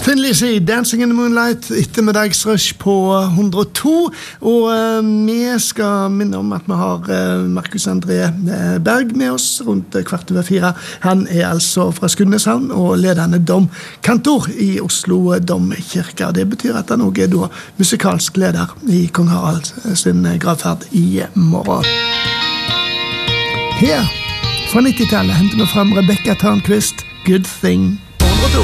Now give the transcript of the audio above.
Thin Lizzy, Dancing in the Moonlight, ettermiddagsrush på 102, og vi skal minne om at vi har Markus André Berg med oss rundt 3:15. Han altså fra Skudeneshavn og ledende domkantor i Oslo domkirke, og det betyr at han også da musikalsk leder i Kong Harald sin gravferd i morgen. Her, fra 90-tallet, henter vi frem Rebecca Törnqvist, Good Thing.